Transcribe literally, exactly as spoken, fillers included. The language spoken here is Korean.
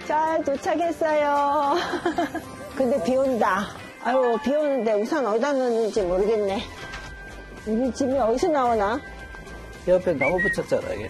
잘 도착했어요. 근데 비 온다. 아유, 비 오는데 우산 어디다 넣는지 모르겠네. 우리 집이 어디서 나오나? 옆에 나무 붙였잖아, 이게.